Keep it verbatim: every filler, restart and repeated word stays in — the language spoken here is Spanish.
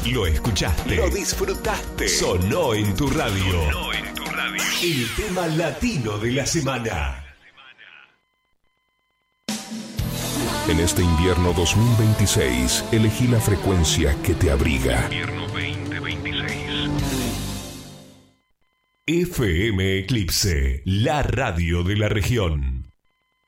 Lo escuchaste. Lo disfrutaste. Sonó en tu radio. Sonó en tu radio. El tema latino de la semana. En este invierno dos mil veintiséis, elegí la frecuencia que te abriga. Invierno veinte veintiséis. F M Eclipse, la radio de la región.